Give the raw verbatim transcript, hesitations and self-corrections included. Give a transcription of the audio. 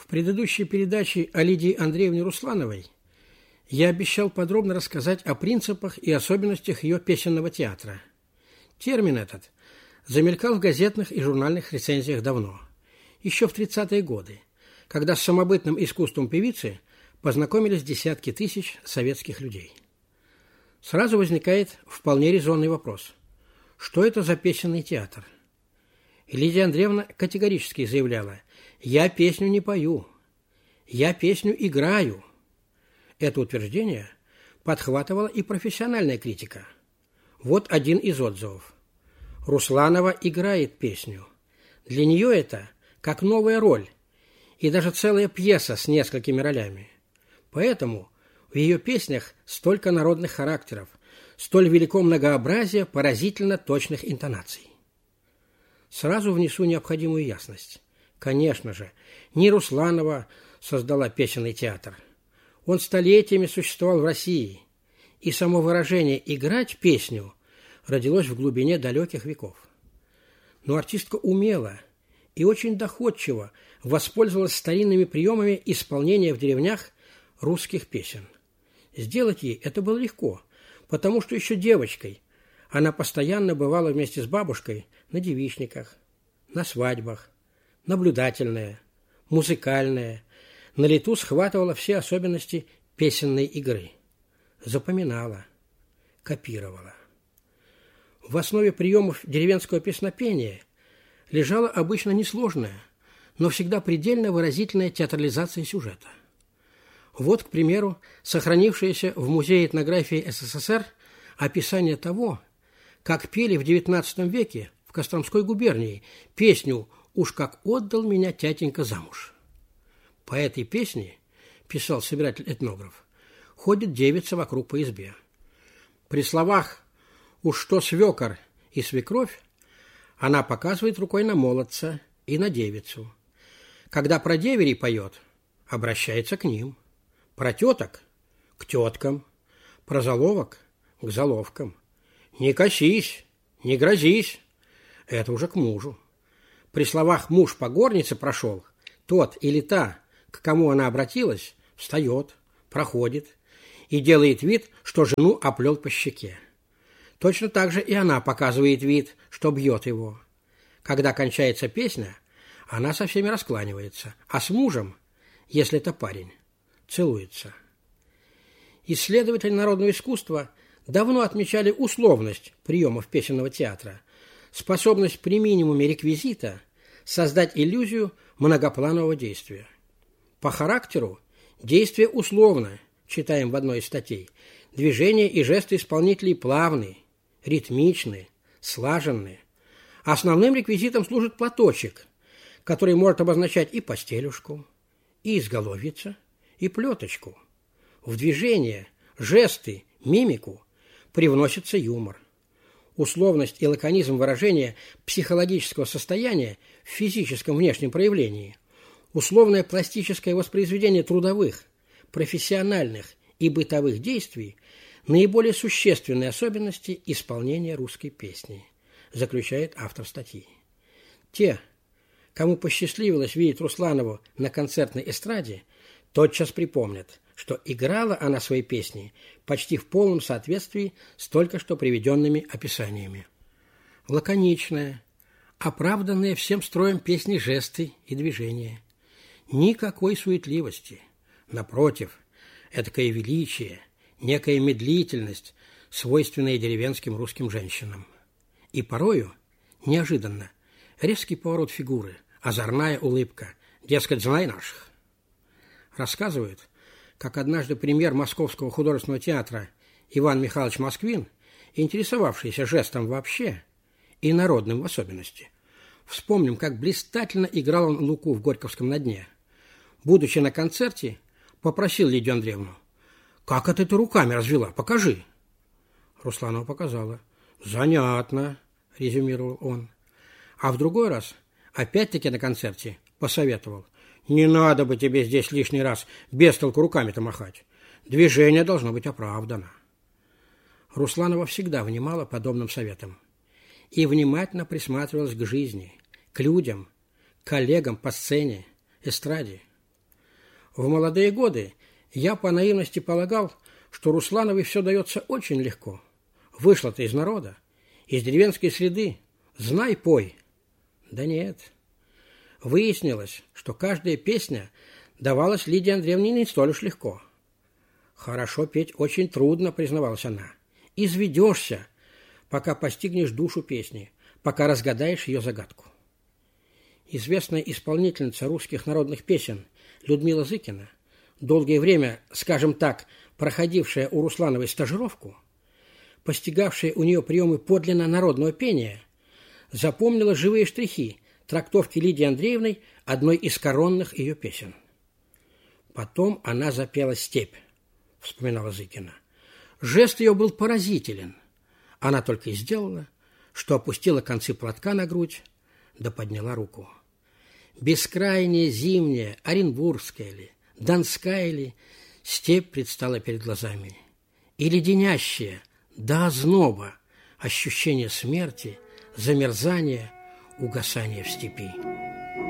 В предыдущей передаче о Лидии Андреевне Руслановой я обещал подробно рассказать о принципах и особенностях ее песенного театра. Термин этот замелькал в газетных и журнальных рецензиях давно, еще в тридцатые годы, когда с самобытным искусством певицы познакомились десятки тысяч советских людей. Сразу возникает вполне резонный вопрос: что это за песенный театр? И Лидия Андреевна категорически заявляла: «Я песню не пою, я песню играю». Это утверждение подхватывала и профессиональная критика. Вот один из отзывов. Русланова играет песню. Для нее это как новая роль и даже целая пьеса с несколькими ролями. Поэтому в ее песнях столько народных характеров, столь велико многообразие поразительно точных интонаций. Сразу внесу необходимую ясность. Конечно же, не Русланова создала песенный театр. Он столетиями существовал в России, и само выражение «играть песню» родилось в глубине далеких веков. Но артистка умело и очень доходчиво воспользовалась старинными приемами исполнения в деревнях русских песен. Сделать ей это было легко, потому что еще девочкой она постоянно бывала вместе с бабушкой на девичниках, на свадьбах, наблюдательная, музыкальная, на лету схватывала все особенности песенной игры, запоминала, копировала. В основе приемов деревенского песнопения лежала обычно несложная, но всегда предельно выразительная театрализация сюжета. Вот, к примеру, сохранившееся в Музее этнографии СССР описание того, как пели в девятнадцатом веке в Костромской губернии песню «Уж как отдал меня тятенька замуж». По этой песне, писал собиратель-этнограф, ходит девица вокруг по избе. При словах «уж что свекор и свекровь» она показывает рукой на молодца и на девицу. Когда про деверей поет, обращается к ним. Про теток – к теткам, про заловок – к заловкам. «Не косись, не грозись» – это уже к мужу. При словах «муж по горнице прошел», тот или та, к кому она обратилась, встает, проходит и делает вид, что жену оплел по щеке. Точно так же и она показывает вид, что бьет его. Когда кончается песня, она со всеми раскланивается, а с мужем, если это парень, целуется. Исследователи народного искусства давно отмечали условность приемов песенного театра, способность при минимуме реквизита создать иллюзию многопланового действия. По характеру действие условно, читаем в одной из статей, движения и жесты исполнителей плавные, ритмичные, слаженные. Основным реквизитом служит платочек, который может обозначать и постелюшку, и изголовьица, и плеточку. В движение, жесты, мимику привносится юмор. Условность и лаконизм выражения психологического состояния в физическом внешнем проявлении, условное пластическое воспроизведение трудовых, профессиональных и бытовых действий – наиболее существенные особенности исполнения русской песни, заключает автор статьи. Те, кому посчастливилось видеть Русланову на концертной эстраде, тотчас припомнят, что играла она свои песни почти в полном соответствии с только что приведенными описаниями. Лаконичная, оправданная всем строем песни жесты и движения. Никакой суетливости. Напротив, эдакое величие, некая медлительность, свойственная деревенским русским женщинам. И порою, неожиданно, резкий поворот фигуры, озорная улыбка, дескать, знай наших. Рассказывают, как однажды премьер Московского художественного театра Иван Михайлович Москвин, интересовавшийся жестом вообще и народным в особенности, вспомним, как блистательно играл он Луку в Горьковском на дне. Будучи на концерте, попросил Лидию Андреевну: «Как это ты руками развела? Покажи». Русланова показала. «Занятно», – резюмировал он. А в другой раз, опять-таки на концерте, посоветовал: «Не надо бы тебе здесь лишний раз без толку руками-то махать. Движение должно быть оправдано». Русланова всегда внимала подобным советам и внимательно присматривалась к жизни, к людям, к коллегам по сцене, эстраде. В молодые годы я по наивности полагал, что Руслановой все дается очень легко. Вышла-то из народа, из деревенской среды, знай, пой. Да нет. Выяснилось, что каждая песня давалась Лидии Андреевне не столь уж легко. Хорошо петь очень трудно, признавалась она. Изведешься, пока постигнешь душу песни, пока разгадаешь ее загадку. Известная исполнительница русских народных песен Людмила Зыкина, долгое время, скажем так, проходившая у Руслановой стажировку, постигавшая у нее приемы подлинно народного пения, запомнила живые штрихи трактовки Лидии Андреевной одной из коронных ее песен. Потом она запела «Степь», вспоминала Зыкина. Жест ее был поразителен. Она только и сделала, что опустила концы платка на грудь, да подняла руку. Бескрайняя зимняя, оренбургская ли, донская ли, степь предстала перед глазами. И леденящее, до озноба, ощущение смерти, замерзания, угасания в степи.